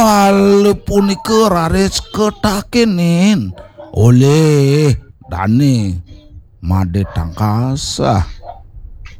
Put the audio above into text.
Hal punika raris ketakenin oleh Dani Made Tangkasa.